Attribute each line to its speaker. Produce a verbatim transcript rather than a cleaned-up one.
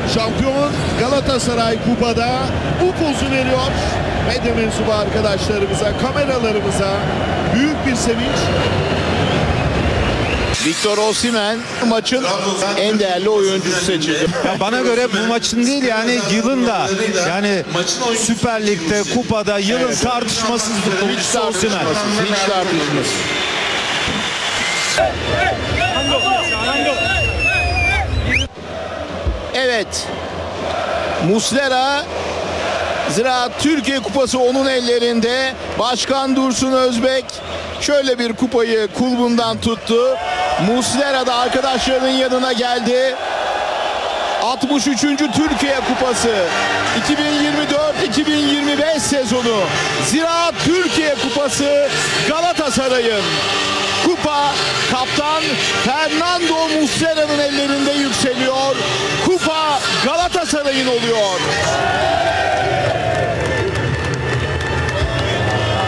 Speaker 1: Şampiyon Galatasaray kupada bu pozu veriyor. Medya mensubu arkadaşlarımıza, kameralarımıza büyük bir sevinç. Victor Osimhen maçın en değerli oyuncusu seçildi.
Speaker 2: Ya bana göre bu maçın değil, yani yılın da, yani Süper Lig'de, kupada yılın tartışmasız
Speaker 1: Hiç
Speaker 2: futbolcusu Osimhen.
Speaker 1: tartışmasız, hiç tartışmasız. Evet. Muslera, Ziraat Türkiye Kupası onun ellerinde. Başkan Dursun Özbek şöyle bir kupayı kulbundan tuttu. Muslera da arkadaşlarının yanına geldi. altmış üçüncü Türkiye Kupası iki bin yirmi dört iki bin yirmi beş sezonu Ziraat Türkiye Kupası Galatasaray'ın. Kupa kaptan Fernando Muslera'nın ellerinde yükseliyor. Kupa Galatasaray'ın oluyor.